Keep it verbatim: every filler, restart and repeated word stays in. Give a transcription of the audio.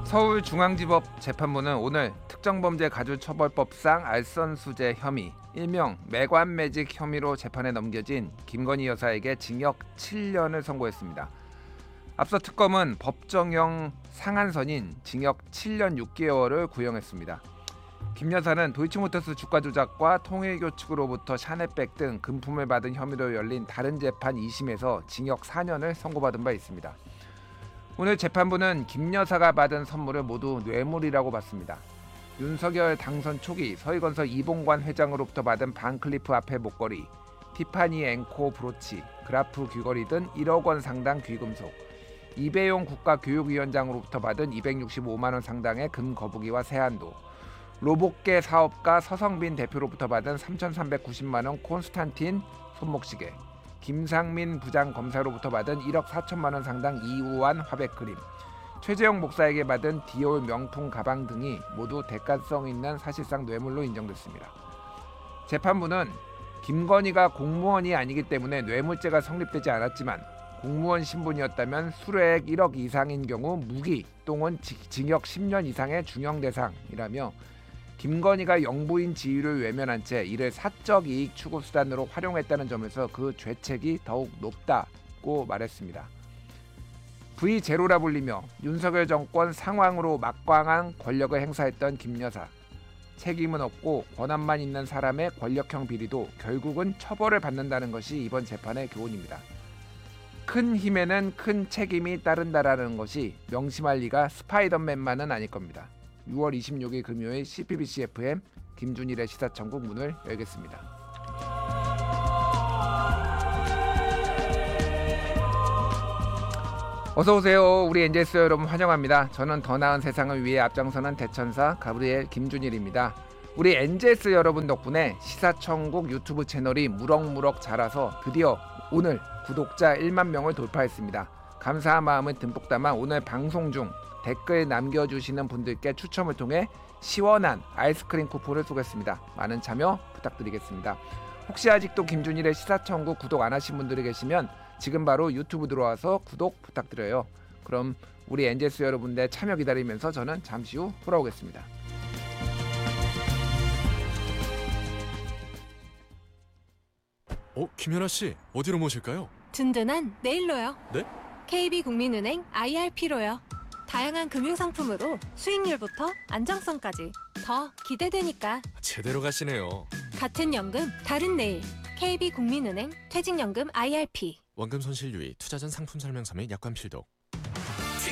서울중앙지법 재판부는 오늘 특정범죄가중처벌법상 알선수재 혐의, 일명 매관매직 혐의로 재판에 넘겨진 김건희 여사에게 징역 칠 년을 선고했습니다. 앞서 특검은 법정형 상한선인 징역 칠 년 육 개월을 구형했습니다. 김 여사는 도이치모터스 주가 조작과 통일교 측으로부터 샤넬백 등 금품을 받은 혐의로 열린 다른 재판 이 심에서 징역 사 년을 선고받은 바 있습니다. 오늘 재판부는 김 여사가 받은 선물을 모두 뇌물이라고 봤습니다. 윤석열 당선 초기 서희건설 이봉관 회장으로부터 받은 반클리프 앞에 목걸이, 티파니 앵코 브로치, 그라프 귀걸이 등 일억 원 상당 귀금속, 이배용 국가교육위원장으로부터 받은 이백육십오만 원 상당의 금거북이와 세안도, 로봇계 사업가 서성빈 대표로부터 받은 삼천삼백구십만 원 콘스탄틴 손목시계, 김상민 부장검사로부터 받은 일억 사천만 원 상당 이우환 화백 그림, 최재형 목사에게 받은 디올 명품 가방 등이 모두 대가성 있는 사실상 뇌물로 인정됐습니다. 재판부는 김건희가 공무원이 아니기 때문에 뇌물죄가 성립되지 않았지만 공무원 신분이었다면 수뢰액 일억 이상인 경우 무기 또는 징역 십 년 이상의 중형 대상이라며 김건희가 영부인 지위를 외면한 채 이를 사적 이익 추구 수단으로 활용했다는 점에서 그 죄책이 더욱 높다고 말했습니다. 브이 제로라 불리며 윤석열 정권 상황으로 막강한 권력을 행사했던 김 여사. 책임은 없고 권한만 있는 사람의 권력형 비리도 결국은 처벌을 받는다는 것이 이번 재판의 교훈입니다. 큰 힘에는 큰 책임이 따른다라는 것이 명심할 리가 스파이더맨만은 아닐 겁니다. 유월 이십육일 금요일 씨피비씨 에프엠 김준일의 시사천국 문을 열겠습니다. 어서오세요. 우리 엔젤스 여러분 환영합니다. 저는 더 나은 세상을 위해 앞장서는 대천사 가브리엘 김준일입니다. 우리 엔젤스 여러분 덕분에 시사천국 유튜브 채널이 무럭무럭 자라서 드디어 오늘 구독자 일만 명을 돌파했습니다. 감사한 마음을 듬뿍 담아 오늘 방송 중 댓글 남겨주시는 분들께 추첨을 통해 시원한 아이스크림 쿠폰을 쏘겠습니다. 많은 참여 부탁드리겠습니다. 혹시 아직도 김준일의 시사천국 구독 안 하신 분들이 계시면 지금 바로 유튜브 들어와서 구독 부탁드려요. 그럼 우리 엔젤스 여러분들 참여 기다리면서 저는 잠시 후 돌아오겠습니다. 어, 김연아 씨, 어디로 모실까요? 든든한 네일로요. 네? 케이비국민은행 아이알피로요. 다양한 금융상품으로 수익률부터 안정성까지 더 기대되니까. 제대로 가시네요. 같은 연금 다른 네일. 케이비국민은행 퇴직연금 아이알피. 원금 손실 유의, 투자 전 상품 설명서 및 약관 필독.